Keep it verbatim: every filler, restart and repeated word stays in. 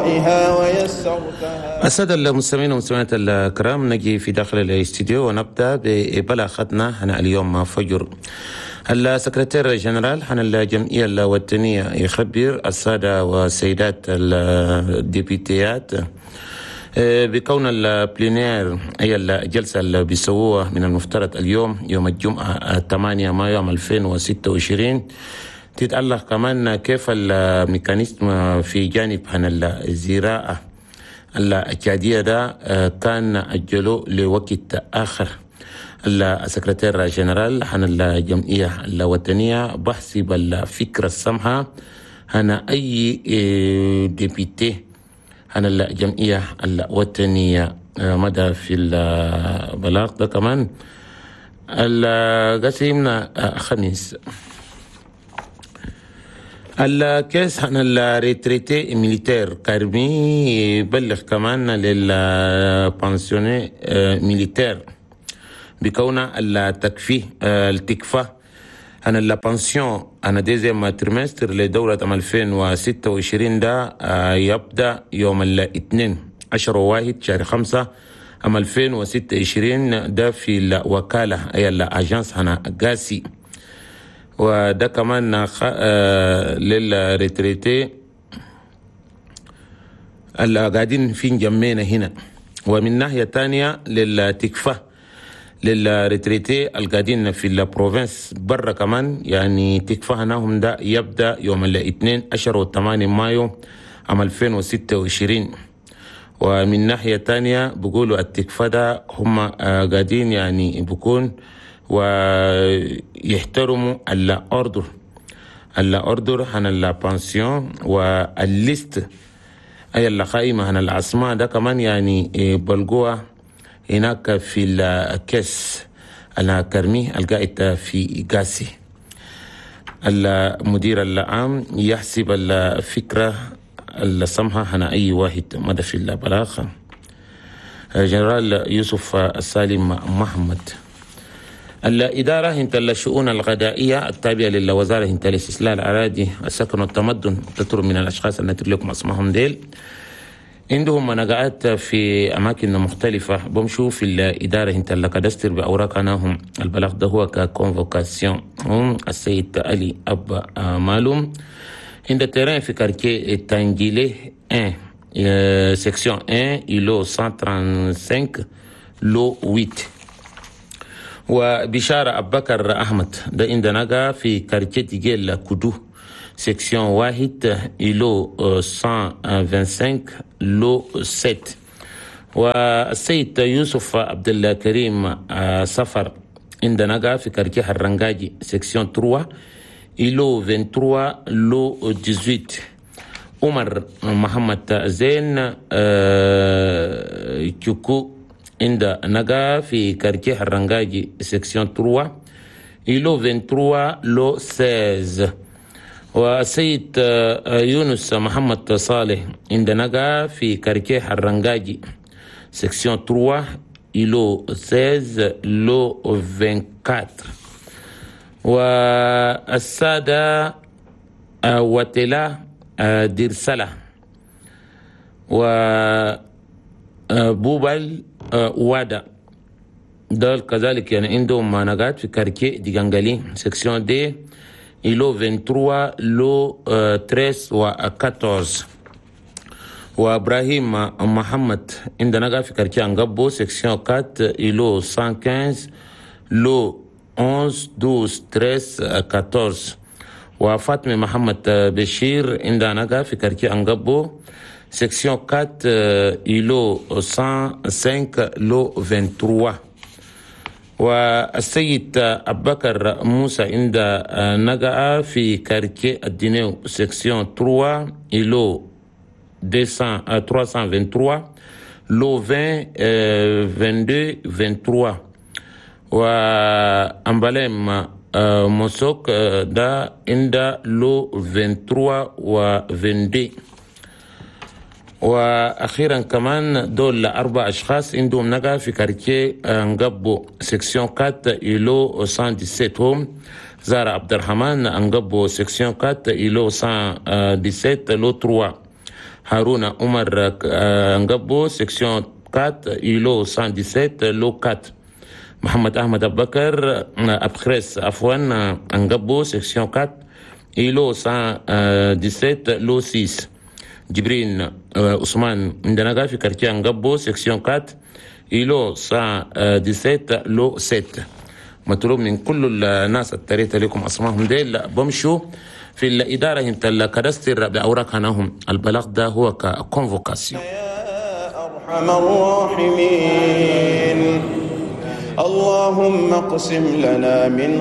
بشرحها ويسرتها. السادة المستمعين والمستمعات الكرام، نجي في داخل الاستديو ونبدأ ببلاغتنا هنا اليوم فجر. السكرتير جنرال عن الجمعية الوطنية يخبر السادة والسيدات الديبيتيات بكون البلينير أي الجلسة اللي بيسووها من المفترض اليوم يوم الجمعة ثمانية مايو عام ألفين وستة وعشرين تتألق كمان كيف الميكانيزم في جانب عن الزراعة الأكادية ده كان أجلوا لوقت آخر. السكرتير جنرال عن الجمعية الوطنية بحسب الفكرة السمحة عن أي ديبيتي عن الجمعية الوطنية مدى في البلاغ ده كمان القسيمنا خميس. الكيس عن الريتريتي ميليتير كارمي يبلغ كمان للبانسيوني ميليتير بكون التكفيه التكفى عن البانسيون عن ديزيم تريمستر لدورة ألفين وستة وعشرين ده يبدأ يوم الاثنين عشر واحد شهر خمسة عام ألفين وستة وعشرين ده في الوكالة أي الأجانس هنا قاسي. وده كمان للريتريتي اللي قاعدين في جنبنا هنا. ومن ناحية تانية للتكفى للريتريتي القاعدين في البروفنس برا كمان، يعني تكفى هناهم ده يبدأ يوم الاثنين عشر وثمانية مايو عام ألفين وستة وعشرين. ومن ناحية تانية بقولوا التكفى ده هم قاعدين يعني بكون ويحترموا الأوردر الأوردر عن البانسيون والليست أي القائمة عن الأسماء ده كمان يعني بلقوها هناك في الكيس الكرمي القائد في قاسي. المدير العام يحسب الفكرة السمحة عن أي واحد مدى في البلاغ. جنرال يوسف السالم محمد. الإدارة انت الشؤون الغذائية التابعة للوزارة انت الاستسلاء الأراضي السكن والتمدن تطلب من الأشخاص التي لكم اسمهم ديل عندهم مناقعات في أماكن مختلفة بمشوا في الإدارة انت اللي كدستر بأوراقناهم. البلاغ ده هو ككونفوكاسيون هم السيد علي أب معلوم عند تيرين في كاركي تانجيلي واحد سيكسيون واحد إلو مئة وخمسة وثلاثين لو ثمانية. وبشارة أبو بكر أحمد ده عندنا في كارتيه تيجيل كودو سيكسيون واحد إلو مئة وخمسة وعشرين لو سبعة. والسيد يوسف عبد الكريم سفر عندنا في كارتيه الرنجاجي سيكسيون ثلاثة إلو ثلاثة وعشرين لو ثمانية عشر. عمر محمد زين كيوكو عند نجا في كارتيه الرنجاجي سيكسيون ثلاثة إلو ثلاثة وعشرين لو ستة عشر. والسيد يونس محمد صالح عند نجا في كارتيه الرنجاجي سيكسيون ثلاثة إلو ستة عشر لو أربعة وعشرين. والسادة وتلا ديرسلة وبوبل وادا دول كذلك يعني عندهم مناقات في كاركيه ديغانغالي سيكسيون دي إلو ثلاثة وعشرين لو ثلاثة عشر و أربعة عشر. وإبراهيم محمد عندنا في كاركيه أنغابو سيكسيون أربعة إلو مئة وخمسة لو واحد عشر اثنا عشر ثلاثة عشر. وفاطمة محمد بشير عندنا في كاركيه أنغابو سيكسيون أربعة إلو مئة وخمسة لو ثلاثة وعشرين. والسيد أبو بكر موسى عند نجا في كاركيه الدينيو سيكسيون ثلاثة إلو ثلاثمئة وثلاثة وعشرين لو عشرين اثنين وعشرين اثنين وعشرين. وأمباليم موسوك دا عند لو ثلاثة وعشرين و اثنين وعشرين. واخيرا كمان دول اربع اشخاص عندهم نقا في كارتيه انقبو سيكسيون أربعة إلو مئة وسبعة عشر هم زارا عبد الرحمن انقبو سيكسيون أربعة إلو مئة وسبعة عشر لو ثلاثة. Harouna Omar Ngabo, section quatre, I L O cent dix-sept, lot quatre. Mohamed Ahmed Abakar, Abkres Afwan Ngabo, section quatre, I L O cent dix-sept, lot six. Djibril Ousmane Ndanaga, في quartier Ngabo, section quatre, I L O cent dix-sept, lot sept. مطلوب من كل الناس التريت لكم اسمائهم ديل بمشوا في الاداره انت الكدستر باوراق هناهم البلاغ ده هو ككونفوكاسيون. يا ارحم الراحمين اللهم اقسم لنا من